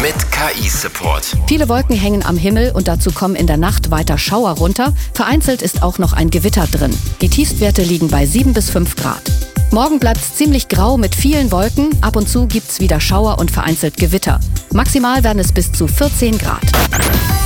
mit KI-Support. Viele Wolken hängen am Himmel und dazu kommen in der Nacht weiter Schauer runter. Vereinzelt ist auch noch ein Gewitter drin. Die Tiefstwerte liegen bei 7 bis 5 Grad. Morgen bleibt es ziemlich grau mit vielen Wolken. Ab und zu gibt's wieder Schauer und vereinzelt Gewitter. Maximal werden es bis zu 14 Grad.